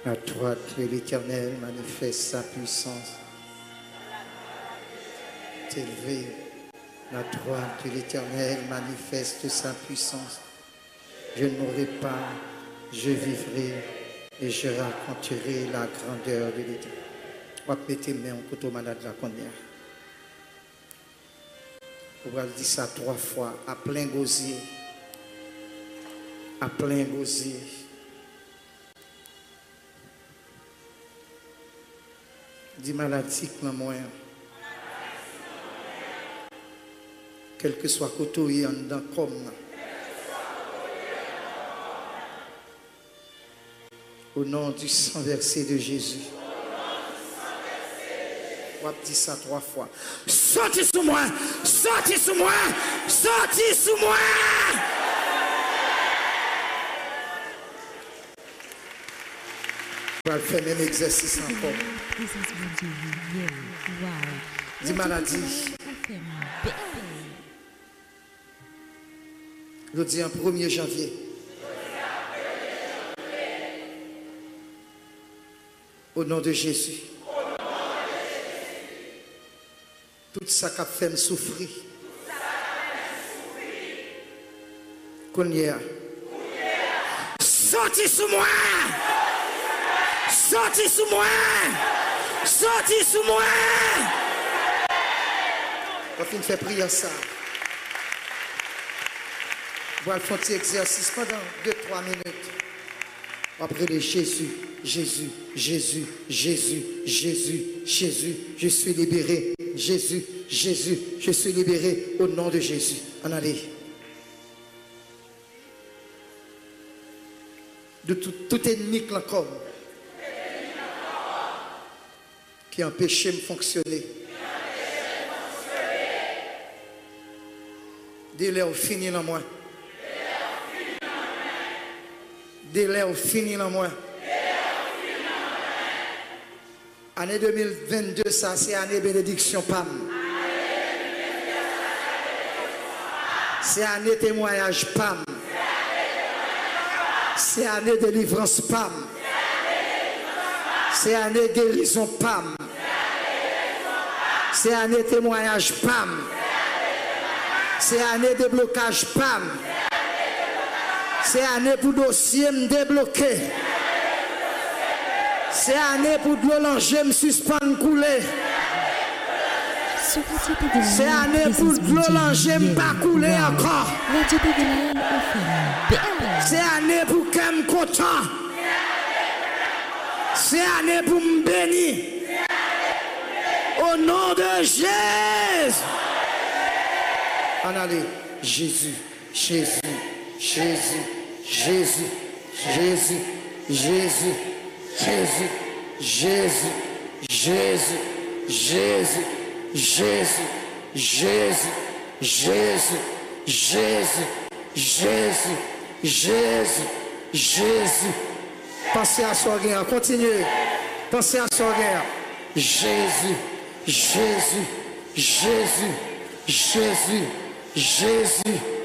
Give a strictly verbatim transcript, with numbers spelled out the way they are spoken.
La droite de l'Éternel manifeste sa puissance. Élevé, la droite de l'Éternel manifeste sa puissance. Je ne mourrai pas, je vivrai et je raconterai la grandeur de l'Éternel. On va péter mes mains au couteau malade la première. On va dire ça trois fois, à plein gosier. À plein gosier. Dis maladie que moi. Quel que soit côté en dedans comme. Au nom du sang versé de Jésus. On va dire ça trois fois. Sortez sous moi! Sortez sous moi! Sortez sous moi! On va faire le même exercice encore. Dis maladie. Je dis en premier janvier. Au nom de Jésus. Tout ça qui a fait me souffrir. Qu'on y a. Sortez sous moi! Sortez sous moi! Sortez sous moi! On va faire prier ça. On va faire un petit exercice pendant deux trois minutes. Après de Jésus, Jésus, Jésus, Jésus, Jésus, Jésus, je suis libéré. Jésus, Jésus, je suis libéré au nom de Jésus. En allez. De tout, tout ennemi qui comme qui empêchait de fonctionner. Délai au fini dans moi. Délai au fini dans moi. Année deux mille vingt-deux, ça c'est année bénédiction P A M. C'est année témoignage P A M. C'est année délivrance P A M. C'est année guérison P A M. C'est année témoignage P A M. C'est année déblocage P A M. C'est année pour dossier me débloquer. C'est année pour de l'oranger me suspendre couler. C'est année pour de l'oranger me pas couler encore. C'est année pour qu'elle me content. C'est année pour me bénir. Au nom de Jésus. En allez, Jésus, Jésus, Jésus, Jésus, Jésus, Jésus, Jésus, Jésus, Jésus, Jésus, Jésus, Jésus, Jésus, Jésus, Jésus, Jésus, Jésus. Pensez à soi, guerre, continuez. Pensez à soi, guerre. Jésus, Jésus, Jésus, Jésus, Jésus.